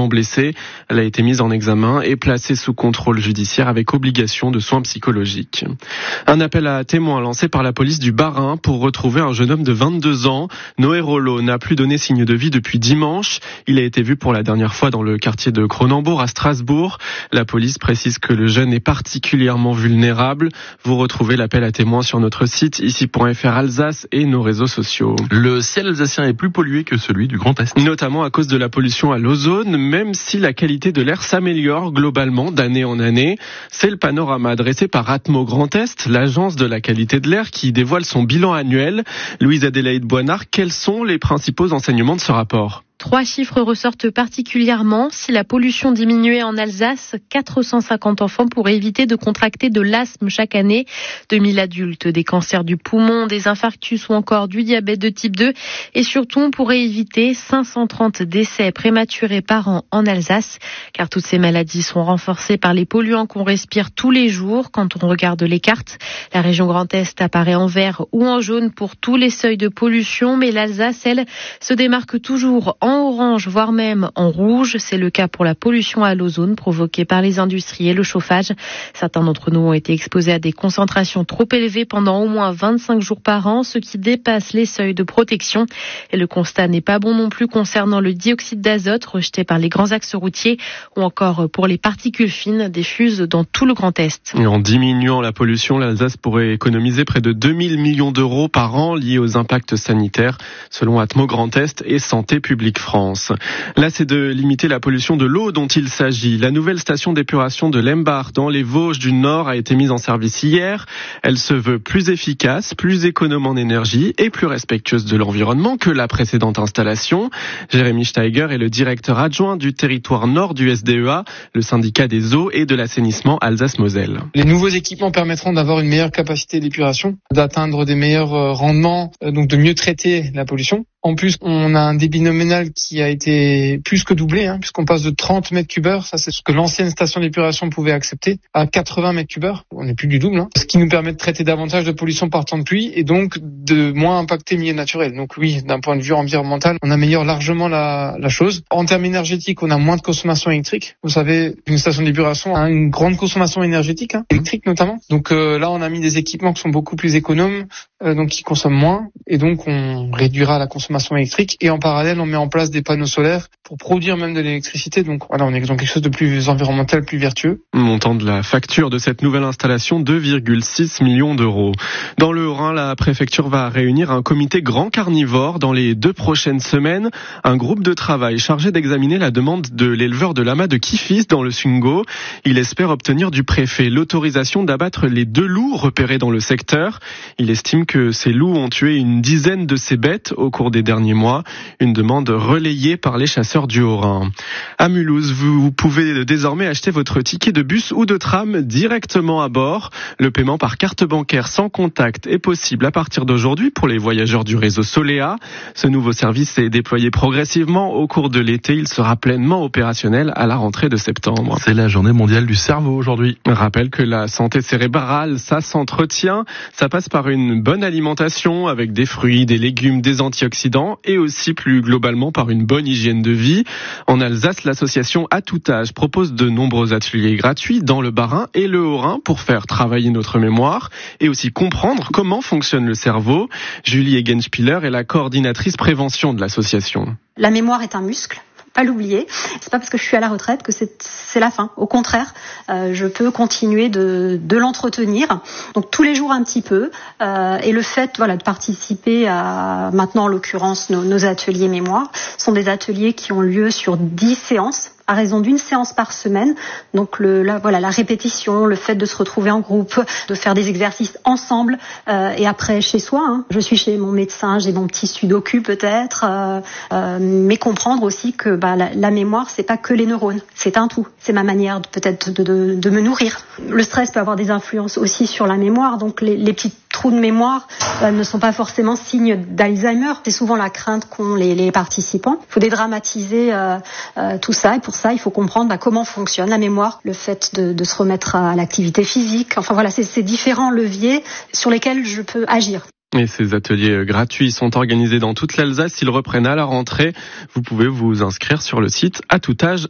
gravement blessée. Elle a été mise en examen et placée sous contrôle judiciaire avec obligation de soins psychologiques. Un appel à témoins lancé par la police du Bas-Rhin pour retrouver un jeune homme de 22 ans. Noé Rollo n'a plus donné signe de vie depuis dimanche. Il a été vu pour la dernière fois dans le quartier de Cronenbourg à Strasbourg. La police précise que le jeune est particulièrement vulnérable. Vous retrouvez l'appel à témoins sur notre site ici.fr Alsace et nos réseaux sociaux. Le ciel alsacien est plus pollué que celui du Grand Est. Notamment à cause de la pollution à l'ozone, même si la qualité de l'air s'améliore globalement d'année en année. C'est le panorama dressé par Atmo Grand Est, l'agence de la qualité de l'air qui dévoile son bilan annuel. Louise-Adélaïde Boinard, quels sont les principaux enseignements de ce rapport ? 3 chiffres ressortent particulièrement. Si la pollution diminuait en Alsace, 450 enfants pourraient éviter de contracter de l'asthme chaque année. 2000 adultes, des cancers du poumon, des infarctus ou encore du diabète de type 2. Et surtout, on pourrait éviter 530 décès prématurés par an en Alsace. Car toutes ces maladies sont renforcées par les polluants qu'on respire tous les jours quand on regarde les cartes. La région Grand Est apparaît en vert ou en jaune pour tous les seuils de pollution. Mais l'Alsace, elle, se démarque toujours en orange, voire même en rouge. C'est le cas pour la pollution à l'ozone provoquée par les industries et le chauffage. Certains d'entre nous ont été exposés à des concentrations trop élevées pendant au moins 25 jours par an, ce qui dépasse les seuils de protection. Et le constat n'est pas bon non plus concernant le dioxyde d'azote rejeté par les grands axes routiers ou encore pour les particules fines diffuses dans tout le Grand Est. Et en diminuant la pollution, l'Alsace pourrait économiser près de 2000 millions d'euros par an liés aux impacts sanitaires, selon Atmo Grand Est et Santé publique France. Là, c'est de limiter la pollution de l'eau dont il s'agit. La nouvelle station d'épuration de Lembach dans les Vosges du Nord a été mise en service hier. Elle se veut plus efficace, plus économe en énergie et plus respectueuse de l'environnement que la précédente installation. Jérémy Steiger est le directeur adjoint du territoire nord du SDEA, le syndicat des eaux et de l'assainissement Alsace-Moselle. Les nouveaux équipements permettront d'avoir une meilleure capacité d'épuration, d'atteindre des meilleurs rendements, donc de mieux traiter la pollution. En plus, on a un débit nominal qui a été plus que doublé, puisqu'on passe de 30 mètres cubeurs, ça c'est ce que l'ancienne station d'épuration pouvait accepter, à 80 mètres cubeurs. On n'est plus du double, ce qui nous permet de traiter davantage de pollution par temps de pluie et donc de moins impacter le milieu naturel. Donc oui, d'un point de vue environnemental, on améliore largement la chose. En termes énergétiques, on a moins de consommation électrique. Vous savez, une station d'épuration a une grande consommation énergétique, électrique notamment. Donc là, on a mis des équipements qui sont beaucoup plus économes, donc qui consomment moins, et donc on réduira la consommation électrique, et en parallèle on met en place des panneaux solaires pour produire même de l'électricité. Donc voilà, on est dans quelque chose de plus environnemental, plus vertueux. Montant de la facture de cette nouvelle installation, 2,6 millions d'euros. Dans le Haut-Rhin, la préfecture va réunir un comité grand carnivore dans les 2 prochaines semaines. Un groupe de travail chargé d'examiner la demande de l'éleveur de lamas de Kifis dans le Sungo. Il espère obtenir du préfet l'autorisation d'abattre les 2 loups repérés dans le secteur. Il estime que ces loups ont tué une dizaine de ces bêtes au cours des derniers mois. Une demande relayée par les chasseurs du Haut-Rhin. À Mulhouse, vous pouvez désormais acheter votre ticket de bus ou de tram directement à bord. Le paiement par carte bancaire sans contact est possible à partir d'aujourd'hui pour les voyageurs du réseau Solea. Ce nouveau service est déployé progressivement au cours de l'été. Il sera pleinement opérationnel à la rentrée de septembre. C'est la journée mondiale du cerveau aujourd'hui. Je rappelle que la santé cérébrale, ça s'entretient. Ça passe par une bonne alimentation avec des fruits, des légumes, des antioxydants et aussi plus globalement par une bonne hygiène de vie. En Alsace, l'association À Tout Âge propose de nombreux ateliers gratuits dans le Bas-Rhin et le Haut-Rhin pour faire travailler notre mémoire et aussi comprendre comment fonctionne le cerveau. Julie Egenspieler est la coordinatrice prévention de l'association. La mémoire est un muscle. Pas l'oublier. C'est pas parce que je suis à la retraite que c'est la fin. Au contraire, je peux continuer de l'entretenir. Donc tous les jours un petit peu. Et le fait, de participer à maintenant en l'occurrence nos ateliers mémoire sont des ateliers qui ont lieu sur 10 séances. À raison d'une séance par semaine. Donc la répétition, le fait de se retrouver en groupe, de faire des exercices ensemble et après chez soi. Je suis chez mon médecin, j'ai mon petit sudoku peut-être, mais comprendre aussi que la mémoire c'est pas que les neurones, c'est un tout. C'est ma manière peut-être de me nourrir. Le stress peut avoir des influences aussi sur la mémoire, donc les petits trous de mémoire ne sont pas forcément signes d'Alzheimer. C'est souvent la crainte qu'ont les participants. Il faut dédramatiser tout ça et pour ça, il faut comprendre comment fonctionne la mémoire, le fait de se remettre à l'activité physique. Enfin voilà, c'est ces différents leviers sur lesquels je peux agir. Et ces ateliers gratuits sont organisés dans toute l'Alsace. Ils reprennent à la rentrée. Vous pouvez vous inscrire sur le site atoutage.fr.